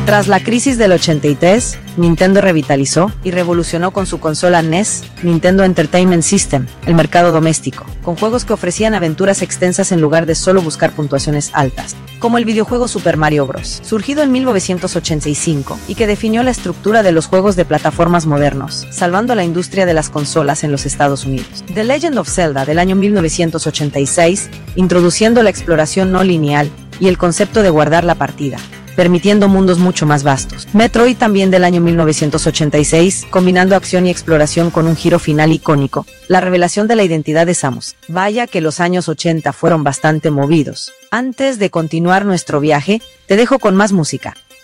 Tras la crisis del 83, Nintendo revitalizó y revolucionó con su consola NES, Nintendo Entertainment System, el mercado doméstico, con juegos que ofrecían aventuras extensas en lugar de solo buscar puntuaciones altas, como el videojuego Super Mario Bros., surgido en 1985 y que definió la estructura de los juegos de plataformas modernos, salvando a la industria de las consolas en los Estados Unidos. The Legend of Zelda del año 1986, introduciendo la exploración no lineal y el concepto de guardar la partida, permitiendo mundos mucho más vastos. Metroid también del año 1986, combinando acción y exploración con un giro final icónico, la revelación de la identidad de Samus. Vaya que los años 80 fueron bastante movidos. Antes de continuar nuestro viaje, te dejo con más música.